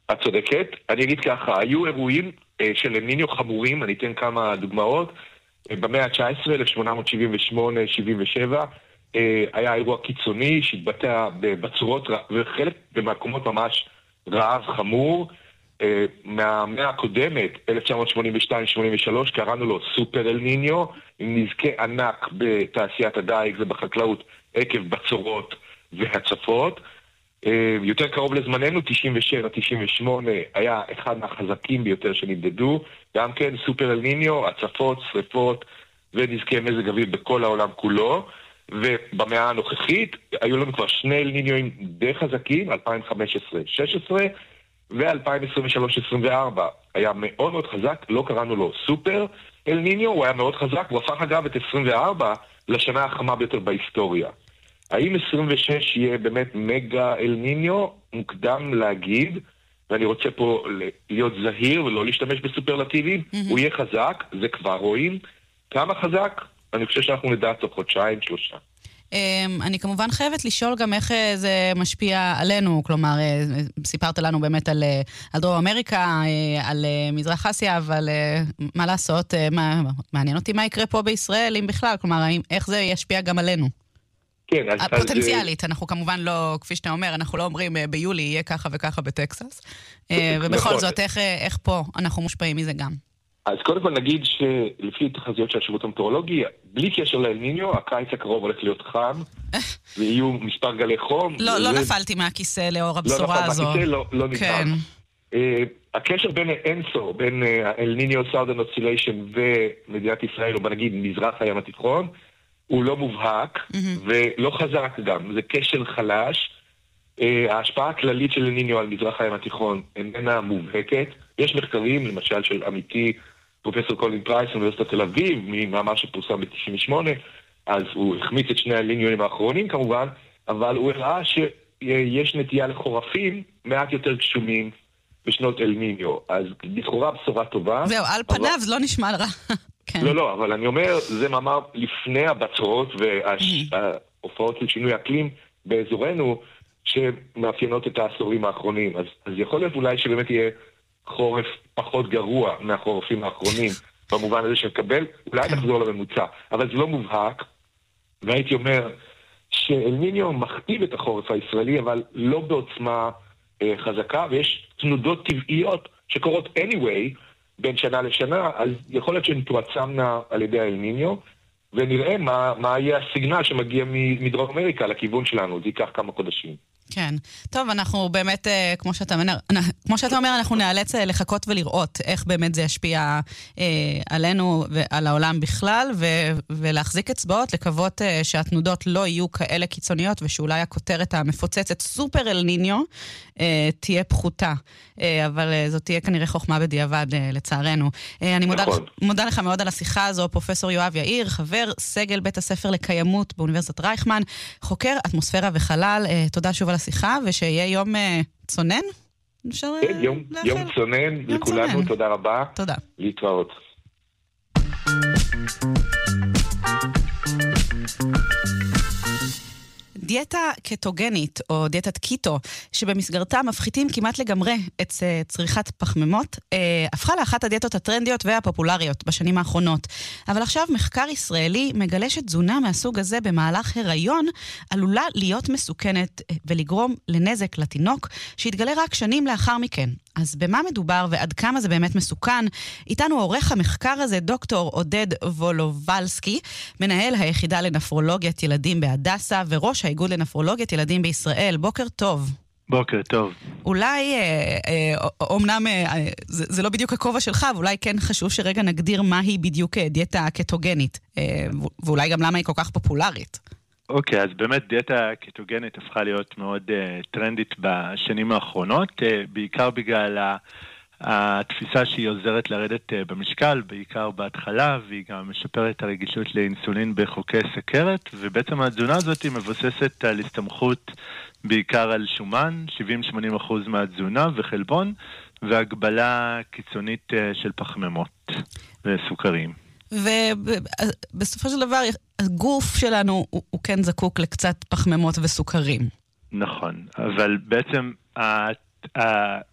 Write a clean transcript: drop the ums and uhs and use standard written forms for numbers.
את צודקת. אני אגיד ככה, היו אירועים של אל ניניו חמורים, אני אתן כמה דוגמאות. במאה ה-19, 1878-77, היה אירוע קיצוני שהתבטא בבצורות וחלק במקומות ממש רעב חמור. מהמאה הקודמת, 1982-83, קראנו לו סופר אל ניניו, עם נזקי ענק בתעשיית הדייג ובחקלאות עקב בצורות והצפות. יותר קרוב לזמננו, 97-98, היה אחד מהחזקים ביותר שנמדדו, גם כן סופר אל ניניו, הצפות, שריפות ונזקי מזג אוויר בכל העולם כולו. ובמאה הנוכחית היו לנו כבר שני אל ניניואים די חזקים, 2015-16 ו-2023-24. היה מאוד מאוד חזק, לא קראנו לו סופר אל ניניו, הוא היה מאוד חזק, הוא הפך אגב את 24 לשנה החמה ביותר בהיסטוריה. האם 26 יהיה באמת מגה אל ניניו? מוקדם להגיד, ואני רוצה פה להיות זהיר ולא להשתמש בסופרלטיבים. הוא יהיה חזק, זה כבר רואים. כמה חזק? אני חושב שאנחנו נדע תוך חודשיים, 3. אני כמובן חייבת לשאול גם איך זה משפיע עלינו, כלומר, סיפרת לנו באמת על דרום אמריקה, על מזרח אסיה, אבל מה לעשות, מעניין אותי מה יקרה פה בישראל, אם בכלל, כלומר, איך זה ישפיע גם עלינו? כן, פוטנציאלית, אנחנו כמובן לא, כפי שאתה אומר, אנחנו לא אומרים ביולי יהיה ככה וככה בטקסס, ובכל זאת, איך פה אנחנו מושפעים מזה גם? אז קודם כל נגיד שלפי תחזיות של השירות המטאורולוגי, בלי קשר לאל ניניו, הקיץ הקרוב הולך להיות חם, ויהיו מספר גלי חום. לא נפלתי מהכיסא לאור הבשורה הזו. לא נפל מהכיסא, לא נפל. הקשר בין אנסו, בין אל ניניו סאודרן אוסיליישן ומדינת ישראל, או בנגיד מזרח הים התיכון, הוא לא מובהק ולא חזק גם. זה קשר חלש. ההשפעה הכללית של אל ניניו על מזרח הים התיכון איננה מובהקת. יש מחקרים, למשל של עמיתי פרופסור קולין פרייס מאוניברסיטת תל אביב, ממאמר שפורסם ב-98, אז הוא החמיץ את שני האל ניניואים האחרונים כמובן, אבל הוא הראה שיש נטייה לחורפים מעט יותר גשומים בשנות אל ניניו. אז לכאורה בשורה טובה. זהו, על פניו זה לא נשמע רע. לא, אבל אני אומר, זה מאמר לפני הבצורות וההופעות של שינוי אקלים באזורנו, שמאפיינות את העשורים האחרונים. אז יכול להיות אולי שבאמת יהיה חורף פחות גרוע מהחורפים האחרונים, במובן הזה שנקבל, אולי נחזור לממוצע, אבל זה לא מובהק, והייתי אומר שאל ניניו מכתיב את החורף הישראלי, אבל לא בעוצמה חזקה, ויש תנודות טבעיות שקורות anyway, בין שנה לשנה, אז יכול להיות שהן תועצמנה על ידי אל ניניו, ונראה מה יהיה הסיגנל שמגיע מדרום אמריקה לכיוון שלנו, זה ייקח כמה חודשים. כן. טוב, אנחנו באמת, כמו שאתה אומר, אנחנו נאלץ לחכות ולראות איך באמת זה ישפיע עלינו ועל העולם בכלל, ולהחזיק אצבעות, לקוות שהתנודות לא יהיו כאלה קיצוניות, ושאולי הכותרת המפוצצת סופר אל ניניו תהיה פחותה. אבל זאת תהיה כנראה חוכמה בדיעבד, לצערנו. אני מודה לך מאוד על השיחה הזו, פרופסור יואב יאיר, חבר סגל בית הספר לקיימות באוניברסיטת רייכמן, חוקר אטמוספירה וחלל. תודה שוב על השיחה, ושיהיה יום צונן? כן, יום צונן לכולנו, תודה רבה. תודה. להתראות. דיאטה קטוגנית או דיאטת קיטו, שבמסגרתה מפחיתים כמעט לגמרי את צריכת פחמימות, הפכה לאחת הדיאטות הטרנדיות והפופולריות בשנים האחרונות. אבל עכשיו מחקר ישראלי מגלה שתזונה מהסוג הזה במהלך הריון עלולה להיות מסוכנת ולגרום לנזק לתינוק, שהתגלה רק שנים לאחר מכן. אז במה מדובר ועד כמה זה באמת מסוכן? איתנו עורך המחקר הזה, דוקטור עודד וולובלסקי, מנהל היחידה לנפרולוגיית ילדים בהדסה וראש האיגוד לנפרולוגיית ילדים בישראל. בוקר טוב. בוקר טוב. אולי, אומנם זה לא בדיוק הכובע שלך, ואולי כן חשוב שרגע נגדיר מהי בדיוק דיאטה קטוגנית, ואולי גם למה היא כל כך פופולרית. אוקיי, אז באמת דיאטה קטוגנית הפכה להיות מאוד טרנדית בשנים האחרונות, בעיקר בגלל התפיסה שהיא עוזרת לרדת במשקל, בעיקר בהתחלה, והיא גם משפרת את הרגישות לאינסולין בחוקי סכרת, ובעצם התזונה הזאת היא מבוססת על הסתמכות בעיקר על שומן, 70-80% מהתזונה וחלבון, והגבלה קיצונית של פחמימות וסוכרים. ובסופו של דבר הגוף שלנו הוא כן זקוק לקצת פחמימות וסוכרים. נכון, אבל בעצם